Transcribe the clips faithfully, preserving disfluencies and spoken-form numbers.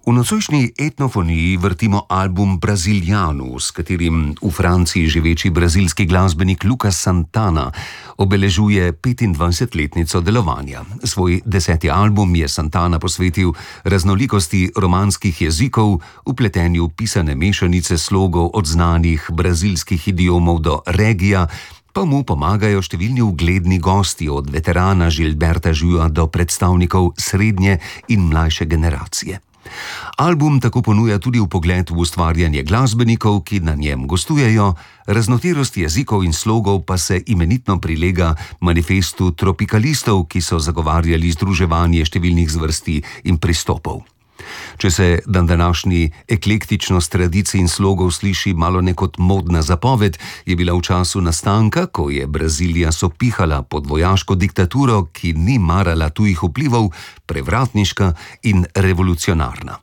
V nocojšnji etnofoniji vrtimo album Brazilianu, s katerim v Franciji živeči brazilski glasbenik Lucas Santana obeležuje petindvajsetletnico delovanja. Svoj deseti album je Santana posvetil raznolikosti romanskih jezikov, vpletenju pisane mešanice slogov od znanih brazilskih idiomov do regija, pa mu pomagajo številni ugledni gosti, od veterana Gilberta Gilloa do predstavnikov srednje in mlajše generacije. Album tako ponuja tudi vpogled v ustvarjanje glasbenikov, ki na njem gostujejo, raznoterost jezikov in slogov pa se imenitno prilega manifestu tropikalistov, ki so zagovarjali združevanje številnih zvrsti in pristopov. Če se dandanašnji eklektičnost tradicij in slogov sliši malo ne kot modna zapoved, je bila v času nastanka, ko je Brazilija sopihala pod vojaško diktaturo, ki ni marala tujih vplivov, prevratniška in revolucionarna.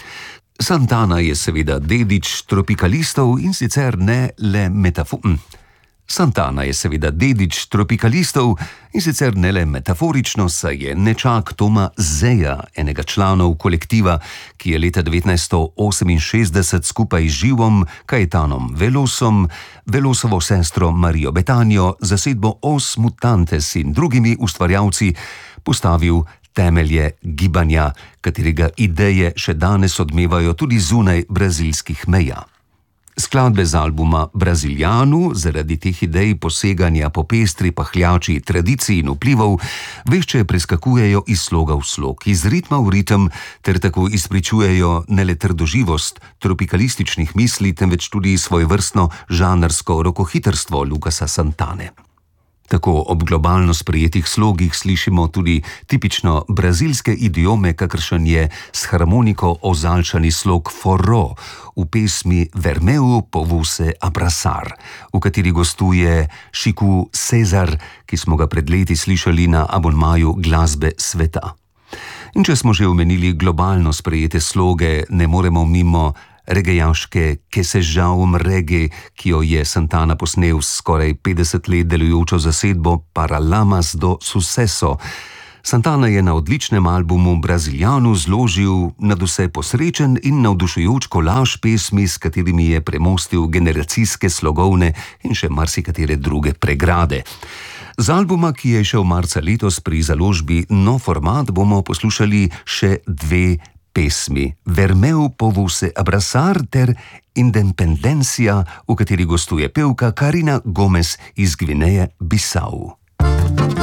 Santana je seveda dedič tropikalistov in sicer ne le metafor... Santana je seveda dedič tropikalistov in sicer ne le metaforično, saj je nečak Toma Zeja, enega članov kolektiva, ki je leta devetnajststo oseminšestdeset skupaj z Gilom, Caetanom Velosom, Velosovo sestro Marijo Betanjo, zasedbo Os Mutantes in drugimi ustvarjalci postavil temelje gibanja, katerega ideje še danes odmevajo tudi zunaj brazilskih meja. Skladbe z albuma Brazilianu zaradi teh idej poseganja po pestri pahljači tradicij in vplivov vešče preskakujejo iz sloga v slog, iz ritma v ritem, ter tako izpričujejo ne le trdoživost tropikalističnih misli, temveč tudi svojevrstno žanrsko rokohitrstvo Lucasa Santane. Tako ob globalno sprejetih slogih slišimo tudi tipično brazilske idiome, kakršen je s harmoniko ozaljšani slog forró v pesmi Vermeu povo se abraçar, v kateri gostuje Chico César, ki smo ga pred leti slišali na abonmaju Glasbe sveta. In če smo že omenili globalno sprejete sloge, ne moremo mimo regejaške Que seja um reggae, ki jo je Santana posnel s skoraj petdeset let delujočo zasedbo Paralamas do Sucesso. Santana je na odličnem albumu Brazilianu zložil nadvse posrečen in navdušujoč kolaž pesmi, s katerimi je premostil generacijske, slogovne in še marsikatere druge pregrade. Z albuma, ki je šel marca letos pri založbi No Format, bomo poslušali še dve pesmi, Vermeu povo se abraçar ter Independencia, v kateri gostuje pevka Karina Gomez iz Gvineje Bisau.